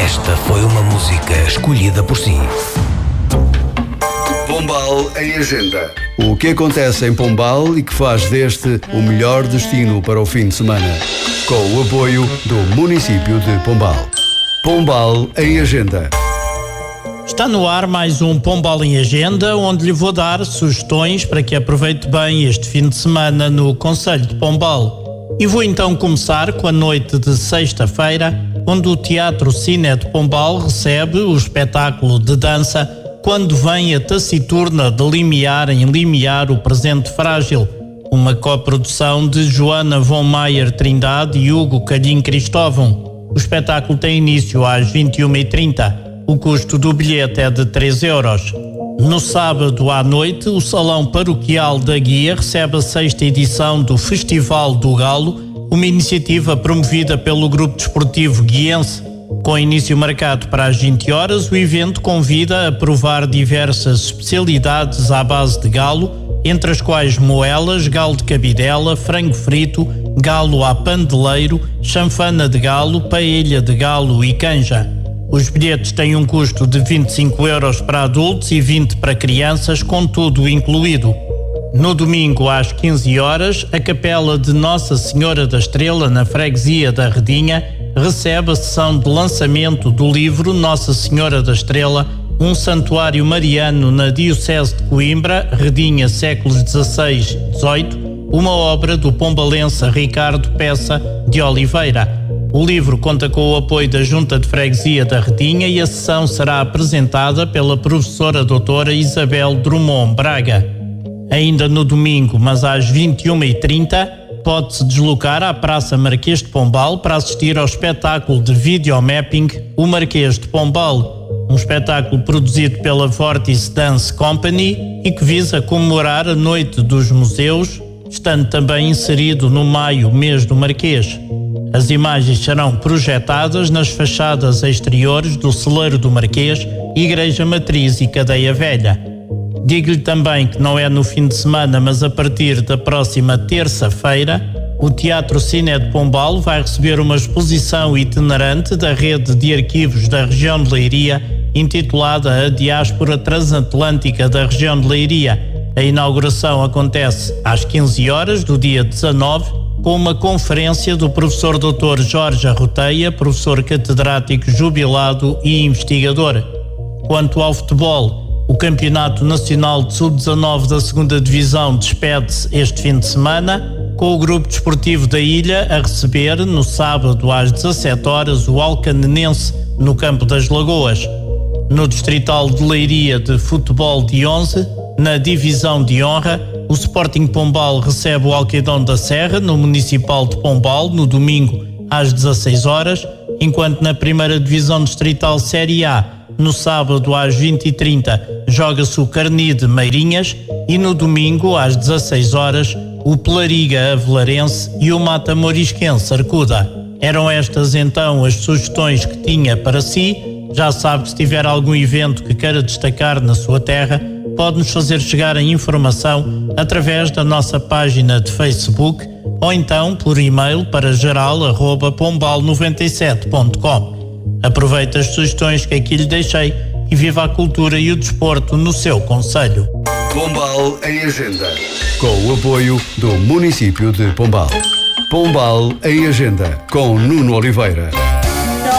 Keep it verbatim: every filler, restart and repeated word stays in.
Esta foi uma música escolhida por si. Pombal em Agenda. O que acontece em Pombal e que faz deste o melhor destino para o fim de semana. Com o apoio do município de Pombal. Pombal em Agenda. Está no ar mais um Pombal em Agenda, onde lhe vou dar sugestões para que aproveite bem este fim de semana no concelho de Pombal. E vou então começar com a noite de sexta-feira, onde o Teatro Cine de Pombal recebe o espetáculo de dança Quando Vem a Taciturna de Limiar em Limiar o Presente Frágil, uma coprodução de Joana von Maier Trindade e Hugo Calhin Cristóvão. O espetáculo tem início às vinte e uma e trinta. O custo do bilhete é de três euros. No sábado à noite, o Salão Paroquial da Guia recebe a sexta edição do Festival do Galo, uma iniciativa promovida pelo Grupo Desportivo Guiense. Com início marcado para as vinte horas, o evento convida a provar diversas especialidades à base de galo, entre as quais moelas, galo de cabidela, frango frito, galo à pandeleiro, chanfana de galo, paella de galo e canja. Os bilhetes têm um custo de vinte e cinco euros para adultos e vinte para crianças, com tudo incluído. No domingo, às quinze horas, a Capela de Nossa Senhora da Estrela, na freguesia da Redinha, recebe a sessão de lançamento do livro Nossa Senhora da Estrela, um santuário mariano na Diocese de Coimbra, Redinha, séculos dezasseis a dezoito, uma obra do pombalense Ricardo Peça de Oliveira. O livro conta com o apoio da Junta de Freguesia da Redinha e a sessão será apresentada pela professora doutora Isabel Drummond Braga. Ainda no domingo, mas às vinte e uma e trinta, pode-se deslocar à Praça Marquês de Pombal para assistir ao espetáculo de videomapping O Marquês de Pombal, um espetáculo produzido pela Vortice Dance Company e que visa comemorar a Noite dos Museus, estando também inserido no maio, mês do Marquês. As imagens serão projetadas nas fachadas exteriores do Celeiro do Marquês, Igreja Matriz e Cadeia Velha. Digo-lhe também que não é no fim de semana, mas a partir da próxima terça-feira, o Teatro Cine de Pombal vai receber uma exposição itinerante da rede de arquivos da região de Leiria, intitulada A Diáspora Transatlântica da região de Leiria. A inauguração acontece às quinze horas do dia dezanove, com uma conferência do professor doutor Jorge Arroteia, professor catedrático jubilado e investigador. Quanto ao futebol, o Campeonato Nacional de sub dezanove da segunda Divisão despede-se este fim de semana, com o Grupo Desportivo da Ilha a receber, no sábado às dezassete horas, o Alcanenense no Campo das Lagoas. No Distrital de Leiria de Futebol de onze, na Divisão de Honra, o Sporting Pombal recebe o Alqueidão da Serra, no Municipal de Pombal, no domingo às dezasseis horas, enquanto na primeira Divisão Distrital Série A, no sábado às vinte e trinta, joga-se o Carni de Meirinhas e no domingo às dezasseis horas, o Pelariga Avelarense e o Mata Morisquense Arcuda. Eram estas então as sugestões que tinha para si. Já sabe que se tiver algum evento que queira destacar na sua terra, pode-nos fazer chegar a informação através da nossa página de Facebook ou então por e-mail para geral arroba pombal noventa e sete ponto com. Aproveite as sugestões que aqui lhe deixei e viva a cultura e o desporto no seu concelho. Pombal em Agenda. Com o apoio do município de Pombal. Pombal em Agenda, com Nuno Oliveira.